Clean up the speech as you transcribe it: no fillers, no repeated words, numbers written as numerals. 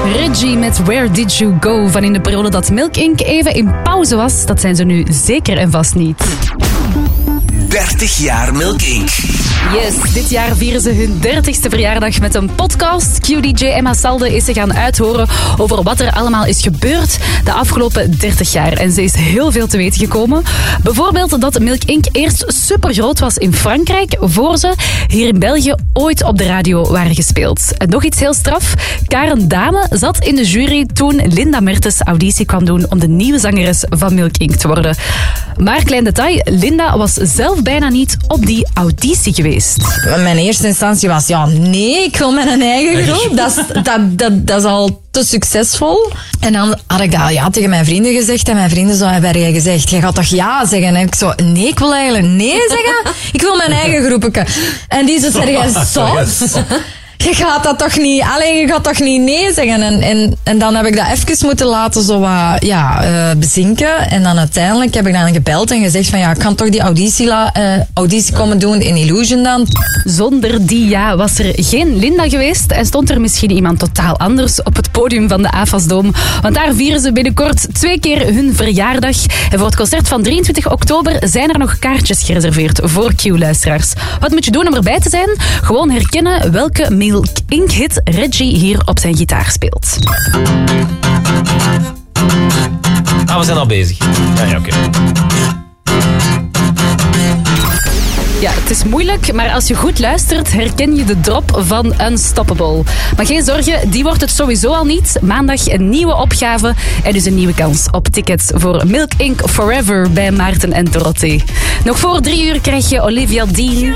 Reggie met Where Did You Go van in de periode dat Milk Inc. even in pauze was. Dat zijn ze nu zeker en vast niet. 30 jaar Milk Inc. Yes, dit jaar vieren ze hun 30ste verjaardag met een podcast. QDJ Emma Salde is ze gaan uithoren over wat er allemaal is gebeurd de afgelopen 30 jaar. En ze is heel veel te weten gekomen. Bijvoorbeeld dat Milk Inc. eerst supergroot was in Frankrijk, voor ze hier in België ooit op de radio waren gespeeld. En nog iets heel straf. Karen Dame zat in de jury toen Linda Mertens auditie kwam doen om de nieuwe zangeres van Milk Inc. te worden. Maar klein detail, Linda was zelf bijna niet op die auditie geweest. Mijn eerste instantie was, nee, ik wil mijn eigen groep. Dat is al te succesvol. En dan had ik dat tegen mijn vrienden gezegd. En mijn vrienden zo hebben gezegd, jij gaat toch ja zeggen? En ik zo, nee, ik wil eigenlijk nee zeggen. Ik wil mijn eigen groepje. En die zo zei, jij zot? Je gaat dat toch niet, je gaat toch niet nee zeggen. En dan heb ik dat even moeten laten zo wat, bezinken. En dan uiteindelijk heb ik dan gebeld en gezegd van, ik kan toch die auditie komen doen in Illusion dan. Zonder die was er geen Linda geweest en stond er misschien iemand totaal anders op het podium van de AFAS-dome. Want daar vieren ze binnenkort 2 keer hun verjaardag. En voor het concert van 23 oktober zijn er nog kaartjes gereserveerd voor Q-luisteraars. Wat moet je doen om erbij te zijn? Gewoon herkennen welke Milk Inc-hit Reggie hier op zijn gitaar speelt. We zijn al bezig. Oké. Ja, het is moeilijk, maar als je goed luistert, herken je de drop van Unstoppable. Maar geen zorgen, die wordt het sowieso al niet. Maandag een nieuwe opgave en dus een nieuwe kans op tickets voor Milk Inc. Forever bij Maarten en Dorothee. Nog voor 3 uur krijg je Olivia Dean.